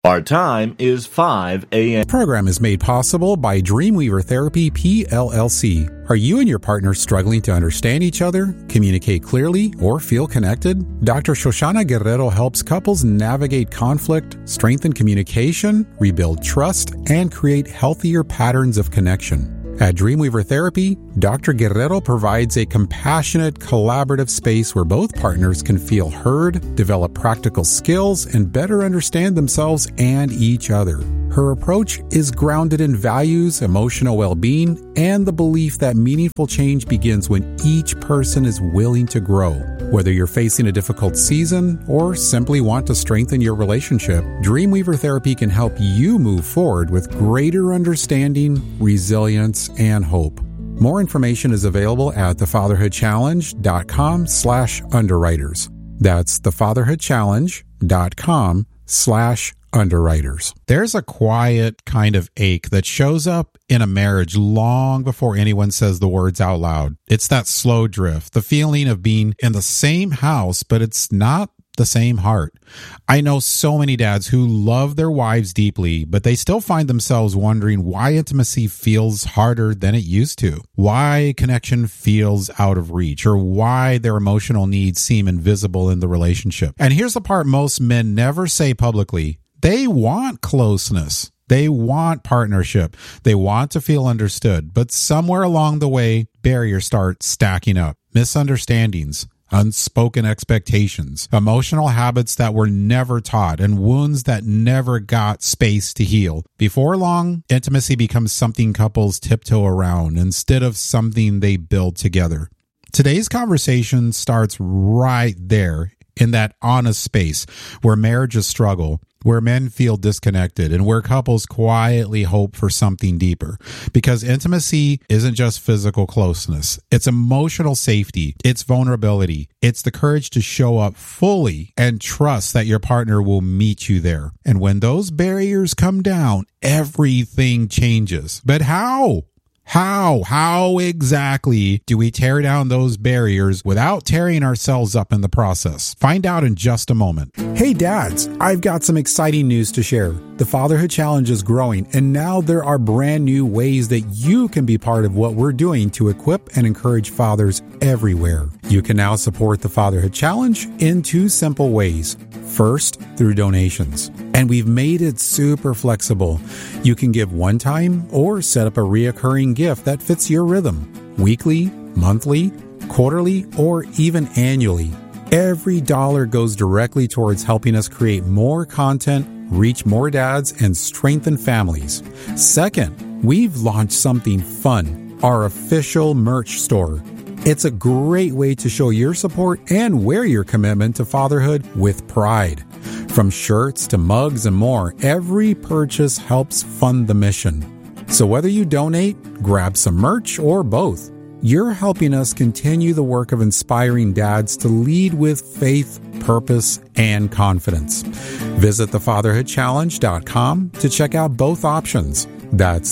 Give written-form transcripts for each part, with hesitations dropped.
Our time is 5 a.m. Program is made possible by Dreamweaver Therapy, PLLC. Are you and your partner struggling to understand each other, communicate clearly, or feel connected? Dr. Shoshana Guerrero helps couples navigate conflict, strengthen communication, rebuild trust, and create healthier patterns of connection. At Dreamweaver Therapy, Dr. Guerrero provides a compassionate, collaborative space where both partners can feel heard, develop practical skills, and better understand themselves and each other. Her approach is grounded in values, emotional well-being, and the belief that meaningful change begins when each person is willing to grow. Whether you're facing a difficult season or simply want to strengthen your relationship, Dreamweaver Therapy can help you move forward with greater understanding, resilience, and hope. More information is available at thefatherhoodchallenge.com/underwriters. That's thefatherhoodchallenge.com/underwriters. There's a quiet kind of ache that shows up in a marriage long before anyone says the words out loud. It's that slow drift, the feeling of being in the same house, but it's not the same heart. I know so many dads who love their wives deeply, but they still find themselves wondering why intimacy feels harder than it used to, why connection feels out of reach, or why their emotional needs seem invisible in the relationship. And here's the part most men never say publicly. They want closeness. They want partnership. They want to feel understood. But somewhere along the way, barriers start stacking up. Misunderstandings, unspoken expectations, emotional habits that were never taught, and wounds that never got space to heal. Before long, intimacy becomes something couples tiptoe around instead of something they build together. Today's conversation starts right there in that honest space where marriages struggle, where men feel disconnected, and where couples quietly hope for something deeper. Because intimacy isn't just physical closeness. It's emotional safety. It's vulnerability. It's the courage to show up fully and trust that your partner will meet you there. And when those barriers come down, everything changes. But how? How exactly do we tear down those barriers without tearing ourselves up in the process? Find out in just a moment. Hey dads, I've got some exciting news to share. The Fatherhood Challenge is growing, and now there are brand new ways that you can be part of what we're doing to equip and encourage fathers everywhere. You can now support the Fatherhood Challenge in 2 simple ways. First, through donations. And we've made it super flexible. You can give one time or set up a reoccurring gift that fits your rhythm. Weekly, monthly, quarterly, or even annually. Every dollar goes directly towards helping us create more content, reach more dads, and strengthen families. Second, we've launched something fun, our official merch store. It's a great way to show your support and wear your commitment to fatherhood with pride. From shirts to mugs and more, every purchase helps fund the mission. So whether you donate, grab some merch, or both, you're helping us continue the work of inspiring dads to lead with faith, purpose, and confidence. Visit thefatherhoodchallenge.com to check out both options. That's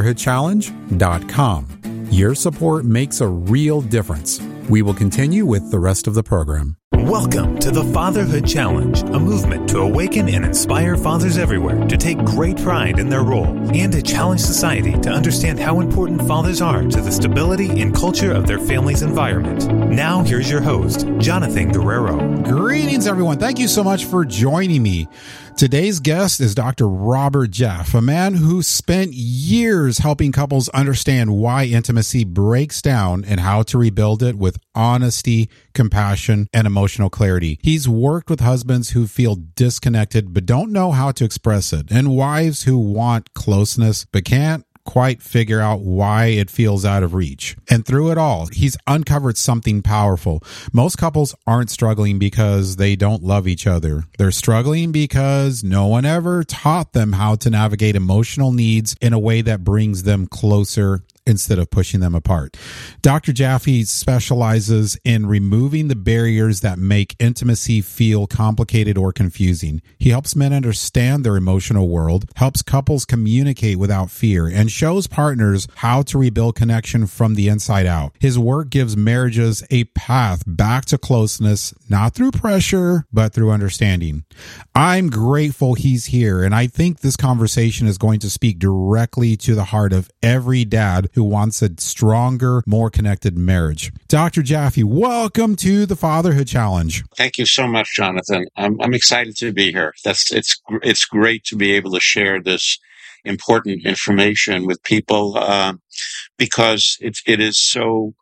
thefatherhoodchallenge.com. Your support makes a real difference. We will continue with the rest of the program. Welcome to the Fatherhood Challenge, a movement to awaken and inspire fathers everywhere to take great pride in their role and to challenge society to understand how important fathers are to the stability and culture of their family's environment. Now, here's your host, Jonathan Guerrero. Greetings, everyone. Thank you so much for joining me. Today's guest is Dr. Robert Jeff, a man who spent years helping couples understand why intimacy breaks down and how to rebuild it with honesty, compassion, and emotional clarity. He's worked with husbands who feel disconnected but don't know how to express it, and wives who want closeness but can't quite figure out why it feels out of reach. And through it all, he's uncovered something powerful. Most couples aren't struggling because they don't love each other. They're struggling because no one ever taught them how to navigate emotional needs in a way that brings them closer instead of pushing them apart. Dr. Jaffe specializes in removing the barriers that make intimacy feel complicated or confusing. He helps men understand their emotional world, helps couples communicate without fear, and shows partners how to rebuild connection from the inside out. His work gives marriages a path back to closeness, not through pressure, but through understanding. I'm grateful he's here, and I think this conversation is going to speak directly to the heart of every dad who wants a stronger, more connected marriage. Dr. Jaffe, welcome to the Fatherhood Challenge. Thank you so much, Jonathan. I'm excited to be here. It's great to be able to share this important information with people because it is so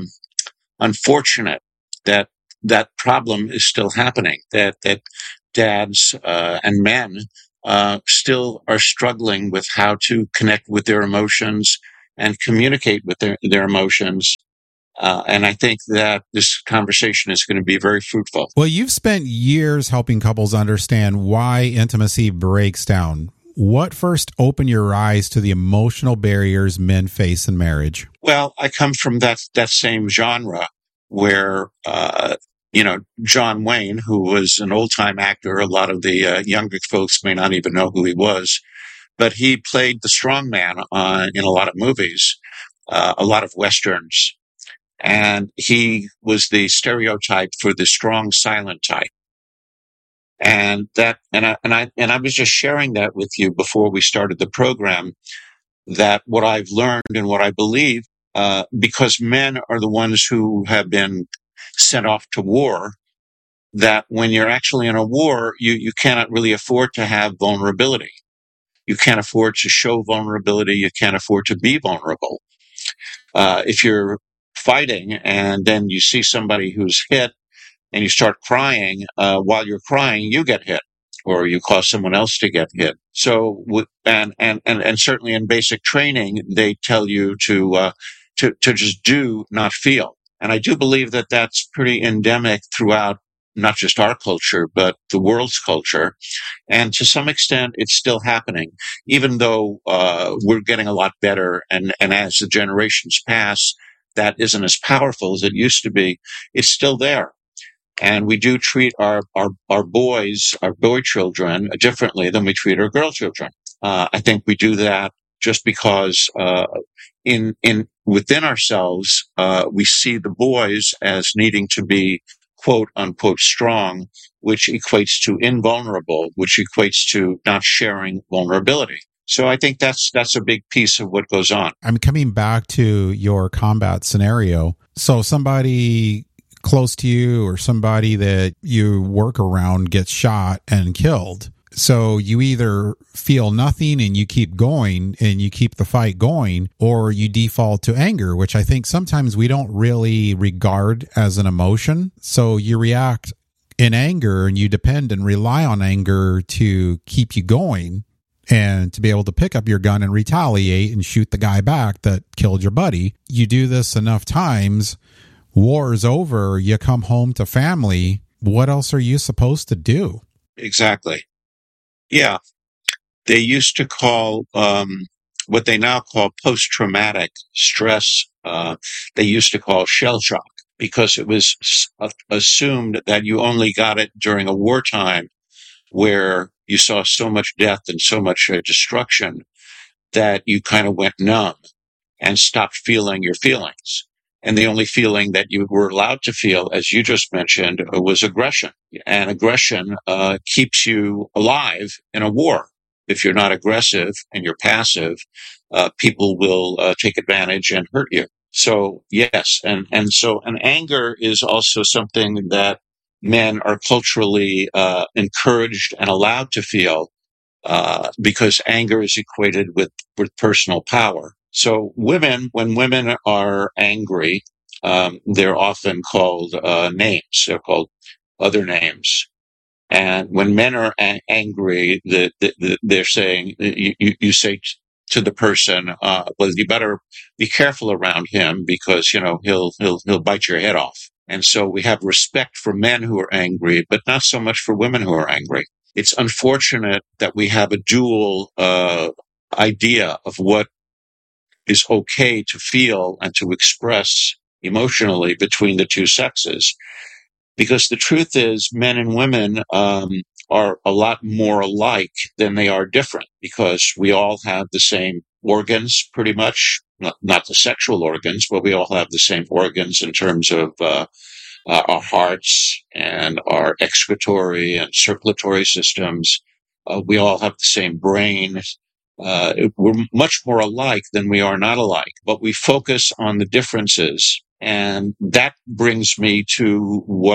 unfortunate that that problem is still happening. That dads and men still are struggling with how to connect with their emotions and communicate with their emotions. And I think that this conversation is going to be very fruitful. Well, you've spent years helping couples understand why intimacy breaks down. What first opened your eyes to the emotional barriers men face in marriage? Well, I come from that same genre where, John Wayne, who was an old-time actor, a lot of the younger folks may not even know who he was, but he played the strong man in a lot of movies, a lot of Westerns. And he was the stereotype for the strong, silent type. And I was just sharing that with you before we started the program, that what I've learned and what I believe, because men are the ones who have been sent off to war, that when you're actually in a war, you cannot really afford to have vulnerability. You can't afford to show vulnerability. You can't afford to be vulnerable. If you're fighting and then you see somebody who's hit and you start crying, while you're crying, you get hit, or you cause someone else to get hit. So, and certainly in basic training, they tell you to just do, not feel. And I do believe that that's pretty endemic throughout not just our culture, but the world's culture. And to some extent, it's still happening, even though we're getting a lot better. And as the generations pass, that isn't as powerful as it used to be. It's still there. And we do treat our boys, our boy children, differently than we treat our girl children. I think we do that just because within ourselves, we see the boys as needing to be quote unquote strong, which equates to invulnerable, which equates to not sharing vulnerability. So I think that's a big piece of what goes on. I'm coming back to your combat scenario. So somebody close to you or somebody that you work around gets shot and killed. So you either feel nothing and you keep going and you keep the fight going, or you default to anger, which I think sometimes we don't really regard as an emotion. So you react in anger and you depend and rely on anger to keep you going and to be able to pick up your gun and retaliate and shoot the guy back that killed your buddy. You do this enough times, war is over, you come home to family. What else are you supposed to do? Exactly. Yeah. They used to call what they now call post-traumatic stress, they used to call shell shock, because it was assumed that you only got it during a wartime where you saw so much death and so much destruction that you kind of went numb and stopped feeling your feelings. And the only feeling that you were allowed to feel, as you just mentioned, was aggression. And aggression keeps you alive in a war. If you're not aggressive and you're passive, people will take advantage and hurt you. So, yes. And anger is also something that men are culturally encouraged and allowed to feel, because anger is equated with personal power. So when women are angry, they're often called names. They're called other names. And when men are angry, they're saying, you say to the person, well, you better be careful around him because, he'll bite your head off. And so we have respect for men who are angry, but not so much for women who are angry. It's unfortunate that we have a dual idea of what is okay to feel and to express emotionally between the two sexes. Because the truth is, men and women are a lot more alike than they are different, because we all have the same organs, pretty much. Not the sexual organs, but we all have the same organs in terms of our hearts and our excretory and circulatory systems. We all have the same brain. We're much more alike than we are not alike, but we focus on the differences. And that brings me to when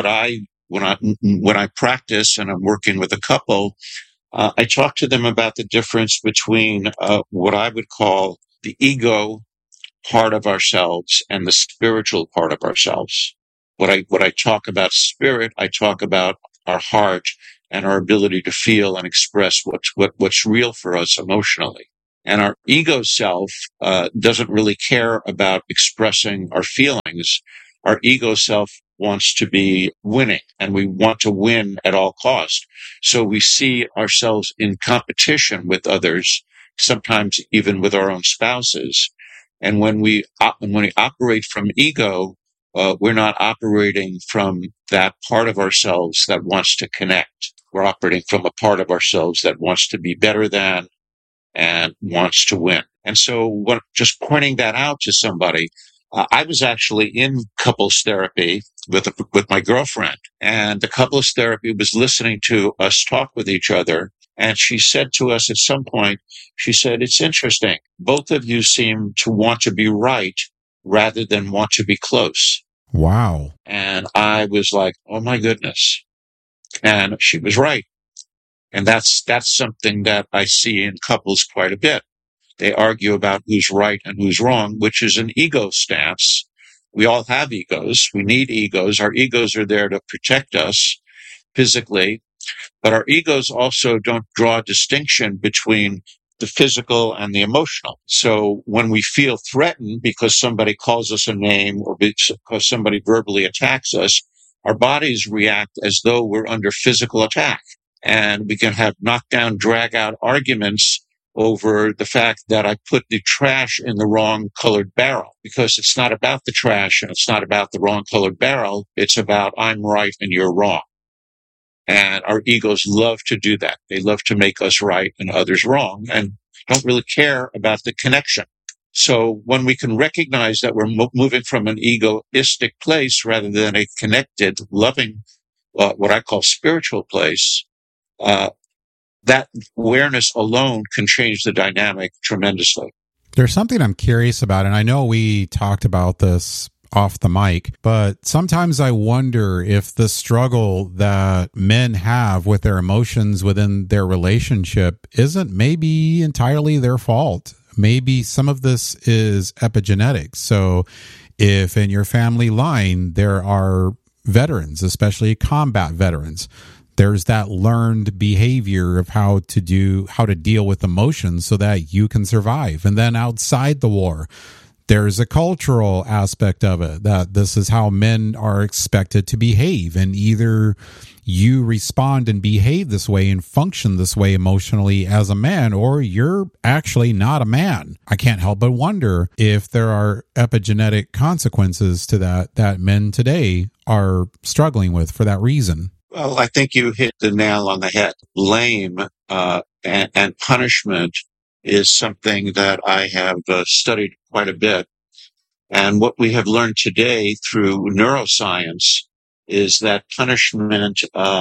I practice and I'm working with a couple, I talk to them about the difference between what I would call the ego part of ourselves and the spiritual part of ourselves. What I talk about spirit, I talk about our heart and our ability to feel and express what's real for us emotionally. And our ego self doesn't really care about expressing our feelings. Our ego self wants to be winning, and we want to win at all costs. So we see ourselves in competition with others, sometimes even with our own spouses. And when we operate from ego, we're not operating from that part of ourselves that wants to connect. We're operating from a part of ourselves that wants to be better than and wants to win. And so just pointing that out to somebody, I was actually in couples therapy with my girlfriend, and the couples therapy was listening to us talk with each other. And she said to us at some point, she said, "It's interesting. Both of you seem to want to be right rather than want to be close." Wow. And I was like, oh my goodness. And she was right. And that's something that I see in couples quite a bit. They argue about who's right and who's wrong, which is an ego stance. We all have egos. We need egos. Our egos are there to protect us physically, but our egos also don't draw a distinction between the physical and the emotional. So when we feel threatened because somebody calls us a name or because somebody verbally attacks us, our bodies react as though we're under physical attack. And we can have knockdown, drag-out arguments over the fact that I put the trash in the wrong colored barrel, because it's not about the trash and it's not about the wrong colored barrel. It's about I'm right and you're wrong. And our egos love to do that. They love to make us right and others wrong, and don't really care about the connection. So when we can recognize that we're moving from an egoistic place rather than a connected, loving, what I call spiritual place, that awareness alone can change the dynamic tremendously. There's something I'm curious about, and I know we talked about this off the mic, but sometimes I wonder if the struggle that men have with their emotions within their relationship isn't maybe entirely their fault. Maybe some of this is epigenetic. So if in your family line there are veterans, especially combat veterans, there's that learned behavior of how to deal with emotions so that you can survive. And then outside the war, there's a cultural aspect of it, that this is how men are expected to behave. And either you respond and behave this way and function this way emotionally as a man, or you're actually not a man. I can't help but wonder if there are epigenetic consequences to that men today are struggling with for that reason. Well, I think you hit the nail on the head. Blame and punishment is something that I have studied quite a bit. And what we have learned today through neuroscience is that punishment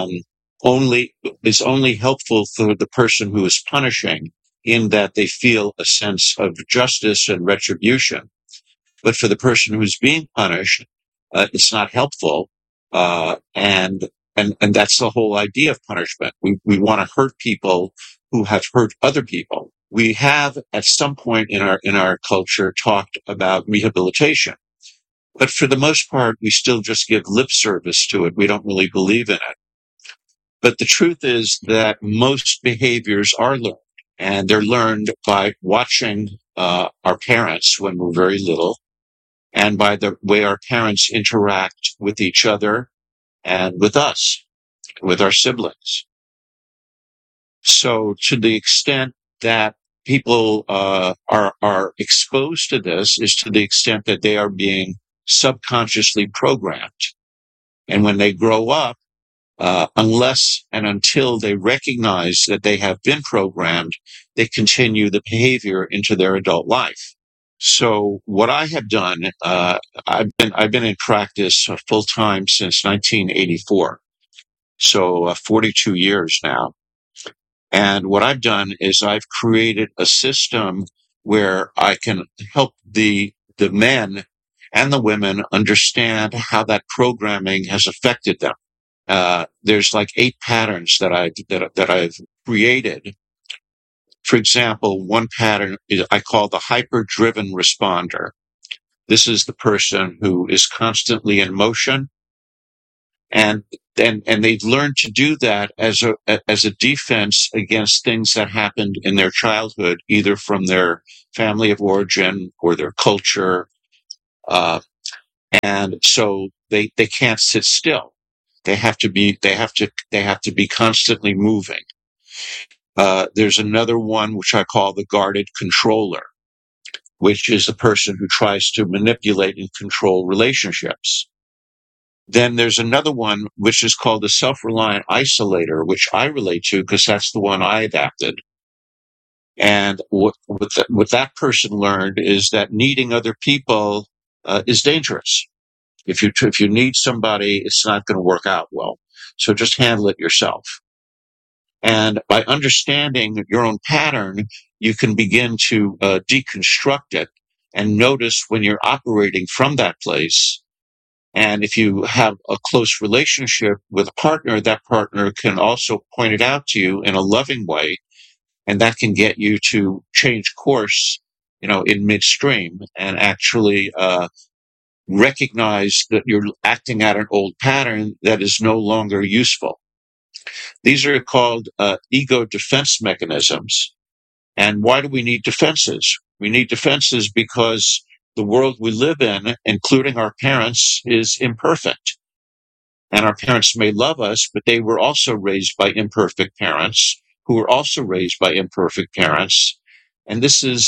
is only helpful for the person who is punishing, in that they feel a sense of justice and retribution. But for the person who's being punished, it's not helpful. And that's the whole idea of punishment. We want to hurt people who have hurt other people. We have at some point in our culture talked about rehabilitation, but for the most part, we still just give lip service to it. We don't really believe in it. But the truth is that most behaviors are learned, and they're learned by watching our parents when we're very little, and by the way our parents interact with each other and with us, with our siblings. So to the extent that people are exposed to this is to the extent that they are being subconsciously programmed. And when they grow up, unless and until they recognize that they have been programmed, they continue the behavior into their adult life. So what I have done, I've been in practice full time since 1984. So 42 years now. And what I've done is I've created a system where I can help the men and the women understand how that programming has affected them. There's like 8 patterns that I've created. For example, one pattern I call the hyper-driven responder. This is the person who is constantly in motion, and they've learned to do that as a defense against things that happened in their childhood, either from their family of origin or their culture, and so they can't sit still. They have to be constantly moving. There's another one which I call the guarded controller, which is the person who tries to manipulate and control relationships. Then there's another one which is called the self-reliant isolator, which I relate to because that's the one I adapted. And what that person learned is that needing other people is dangerous. If you need somebody, it's not going to work out well. So just handle it yourself. And by understanding your own pattern, you can begin to deconstruct it and notice when you're operating from that place. And if you have a close relationship with a partner, that partner can also point it out to you in a loving way. And that can get you to change course, in midstream and actually recognize that you're acting out an old pattern that is no longer useful. These are called ego defense mechanisms. And why do we need defenses? We need defenses because the world we live in, including our parents, is imperfect. And our parents may love us, but they were also raised by imperfect parents, who were also raised by imperfect parents. And this is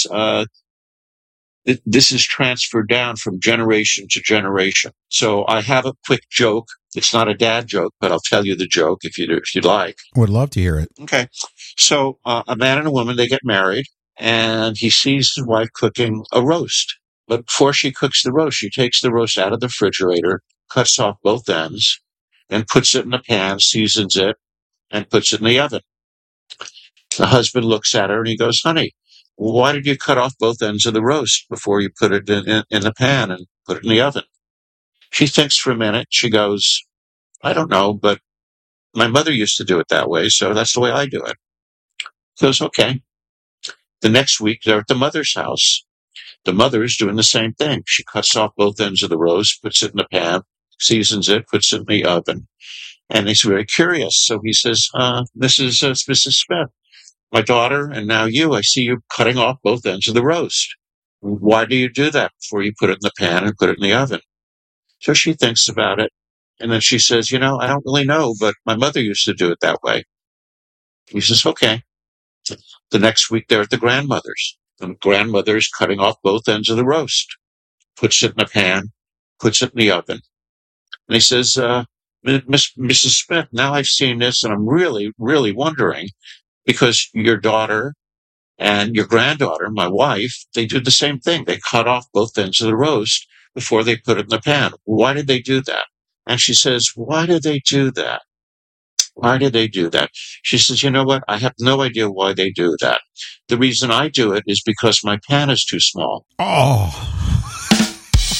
transferred down from generation to generation. So I have a quick joke. It's not a dad joke, but I'll tell you the joke if you'd like. Would love to hear it. Okay. So a man and a woman, they get married, and he sees his wife cooking a roast. But before she cooks the roast, she takes the roast out of the refrigerator, cuts off both ends, and puts it in a pan, seasons it, and puts it in the oven. The husband looks at her and he goes, "Honey, why did you cut off both ends of the roast before you put it in the pan and put it in the oven?" She thinks for a minute. She goes, "I don't know, but my mother used to do it that way, so that's the way I do it." He goes, "Okay." The next week, they're at the mother's house. The mother is doing the same thing. She cuts off both ends of the roast, puts it in the pan, seasons it, puts it in the oven. And he's very curious. So he says, Mrs. Smith, my daughter, and now you, I see you cutting off both ends of the roast. Why do you do that before you put it in the pan and put it in the oven? So she thinks about it. And then she says, I don't really know, but my mother used to do it that way. He says, okay. The next week, they're at the grandmother's. The grandmother is cutting off both ends of the roast, puts it in a pan, puts it in the oven. And he says, Mrs. Smith, now I've seen this, and I'm really, really wondering, because your daughter and your granddaughter, my wife, they do the same thing. They cut off both ends of the roast before they put it in the pan. Why did they do that? And she says, why did they do that? Why did they do that? She says, you know what? I have no idea why they do that. The reason I do it is because my pan is too small. Oh.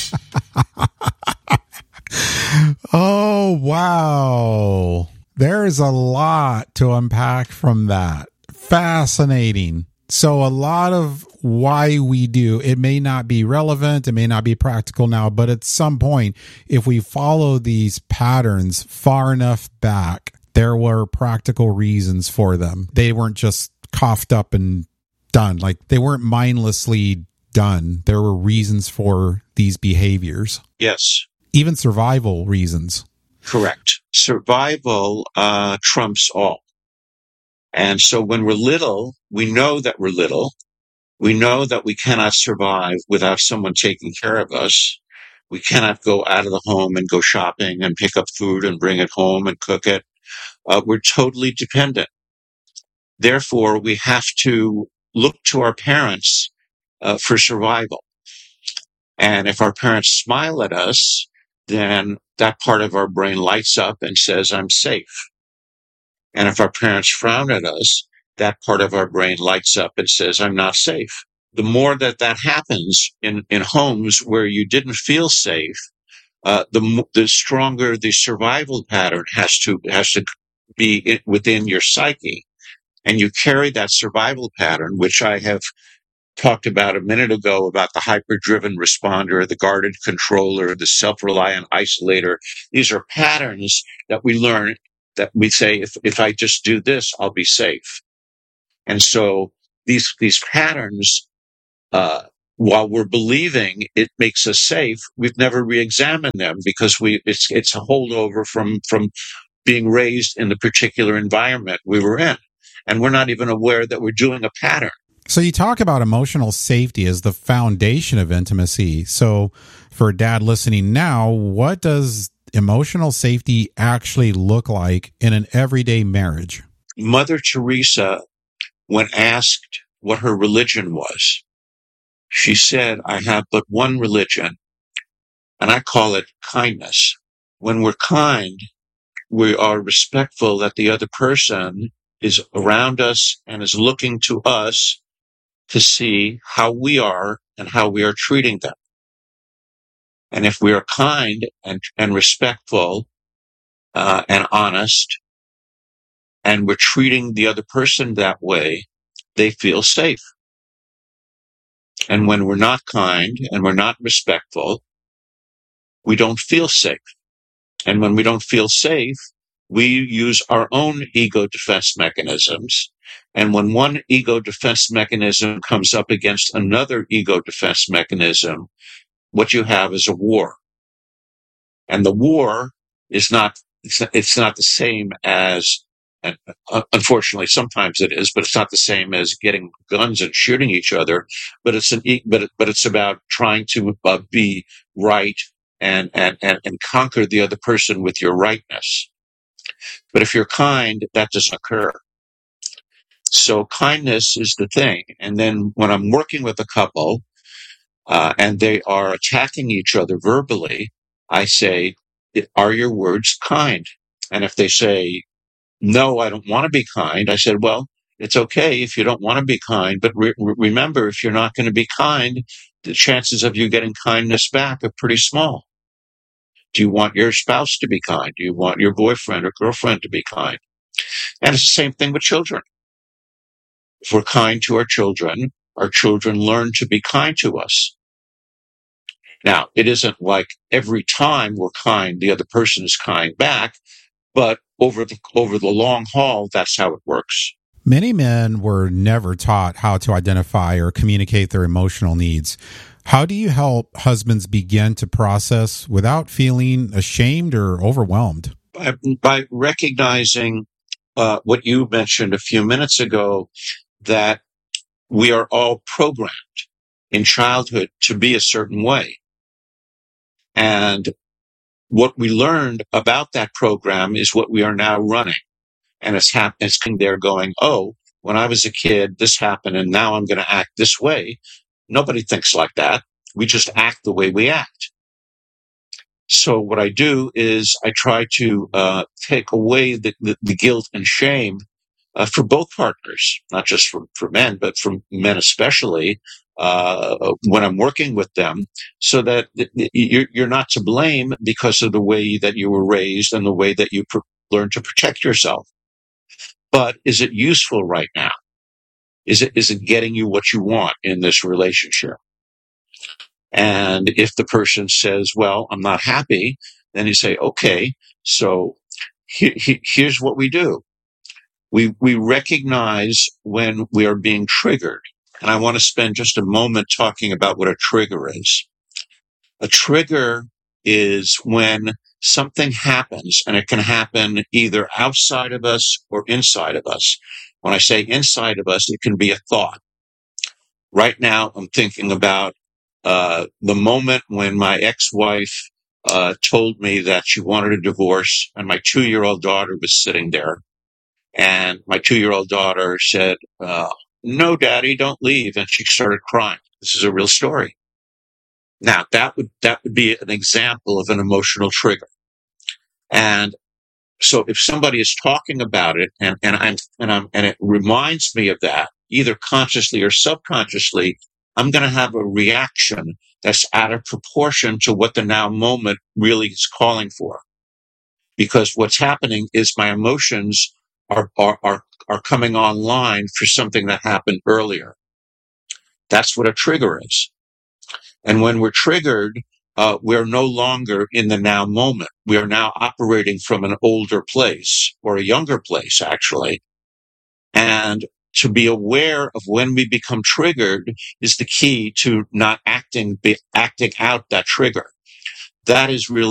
Oh, wow. There's a lot to unpack from that. Fascinating. So a lot of why we do, it may not be relevant, it may not be practical now, but at some point, if we follow these patterns far enough back, there were practical reasons for them. They weren't just coughed up and done. Like, they weren't mindlessly done. There were reasons for these behaviors. Yes. Even survival reasons. Correct. Survival trumps all. And so when we're little, we know that we're little. We know that we cannot survive without someone taking care of us. We cannot go out of the home and go shopping and pick up food and bring it home and cook it. We're totally dependent. Therefore, we have to look to our parents for survival. And if our parents smile at us, then that part of our brain lights up and says, I'm safe. And if our parents frown at us, that part of our brain lights up and says, I'm not safe. The more that happens in homes where you didn't feel safe, the stronger the survival pattern has to be within your psyche. And you carry that survival pattern, which I have talked about a minute ago, about the hyper-driven responder, the guarded controller, the self-reliant isolator. These are patterns that we learn, that we say, if I just do this, I'll be safe. And so these patterns, while we're believing it makes us safe, we've never re-examined them because it's a holdover from being raised in the particular environment we were in. And we're not even aware that we're doing a pattern. So you talk about emotional safety as the foundation of intimacy. So for a dad listening now, what does emotional safety actually look like in an everyday marriage? Mother Teresa, when asked what her religion was, she said, I have but one religion, and I call it kindness. When we're kind, we are respectful that the other person is around us and is looking to us to see how we are and how we are treating them. And if we are kind and respectful and honest, and we're treating the other person that way, they feel safe. And when we're not kind and we're not respectful, we don't feel safe. And when we don't feel safe, we use our own ego defense mechanisms. And when one ego defense mechanism comes up against another ego defense mechanism, what you have is a war. And the war is not, it's not the same as, and unfortunately sometimes it is, but it's not the same as getting guns and shooting each other. But it's about trying to be right and conquer the other person with your rightness. But if you're kind, that doesn't occur. So kindness is the thing. And then when I'm working with a couple, and they are attacking each other verbally, I say, are your words kind? And if they say, no, I don't want to be kind, I said, well, it's okay if you don't want to be kind, but remember, if you're not going to be kind, the chances of you getting kindness back are pretty small. Do you want your spouse to be kind? Do you want your boyfriend or girlfriend to be kind? And it's the same thing with children. If we're kind to our children learn to be kind to us. Now, it isn't like every time we're kind, the other person is kind back, but over the long haul, that's how it works. Many men were never taught how to identify or communicate their emotional needs. How do you help husbands begin to process without feeling ashamed or overwhelmed? By recognizing what you mentioned a few minutes ago, that we are all programmed in childhood to be a certain way. And what we learned about that program is what we are now running. And it's there going, oh, when I was a kid, this happened, and now I'm going to act this way. Nobody thinks like that. We just act the way we act. So what I do is I try to take away the guilt and shame for both partners, not just for men, but for men especially, when I'm working with them, so that you're not to blame because of the way that you were raised and the way that you learn to protect yourself. But is it useful right now? Is it getting you what you want in this relationship? And if the person says, well, I'm not happy, then you say, okay, so here's what we do. We recognize when we are being triggered. And I want to spend just a moment talking about what a trigger is. A trigger is when something happens, and it can happen either outside of us or inside of us. When I say inside of us, it can be a thought. Right now, I'm thinking about the moment when my ex-wife told me that she wanted a divorce, and my 2-year-old daughter was sitting there. And my 2-year-old daughter said, "No, Daddy, don't leave." And she started crying. This is a real story. Now, that would be an example of an emotional trigger. And so if somebody is talking about it and it reminds me of that, either consciously or subconsciously, I'm going to have a reaction that's out of proportion to what the now moment really is calling for. Because what's happening is my emotions are coming online for something that happened earlier. That's what a trigger is. And when we're triggered, we're no longer in the now moment. We are now operating from an older place, or a younger place, actually. And to be aware of when we become triggered is the key to not acting out that trigger. That is really